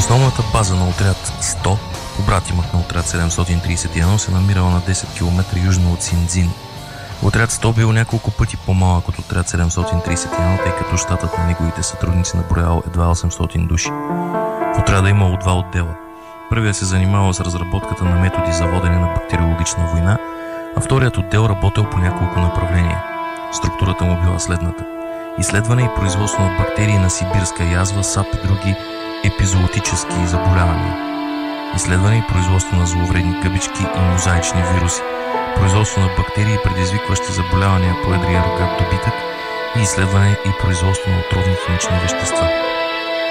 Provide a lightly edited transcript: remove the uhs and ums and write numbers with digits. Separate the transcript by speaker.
Speaker 1: Основната база на отряд 100, побратимът на отряд 731, се намирала на 10 км южно от Синдзин. Отряд 100 бил няколко пъти по-малък от отряд 731, тъй като щатът на неговите сътрудници наброял едва 800 души. В отряда имало два отдела. Първият се занимавал с разработката на методи за водене на бактериологична война, а вторият отдел работел по няколко направления. Структурата му била следната: изследване и производство на бактерии на сибирска язва, САП и други епизоотически заболявания, изследване и производство на зловредни гъбички и мозаични вируси, производство на бактерии, предизвикващи заболявания по едрия рогат добитък, и изследване и производство на отровни химични вещества.